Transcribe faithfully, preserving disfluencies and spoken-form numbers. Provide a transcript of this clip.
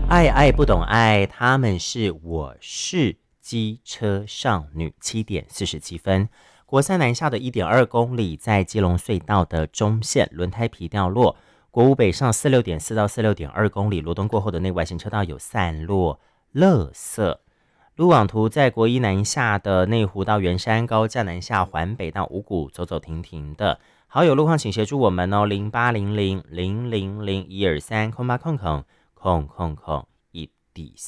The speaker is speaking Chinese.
爱爱不懂爱，他们是我是机车少女，七点四十七分。国三南下的一点二公里，在基隆隧道的中线轮胎皮掉落。国五北上四六点四到四六点二公里，罗东过后的内外行车道有散落垃圾。路网图在国一南下的内湖到圆山，高架南下环北到五股，走走停停的。好友路况请协助我们哦，零八零零零零零一二三空八空空空空空一底。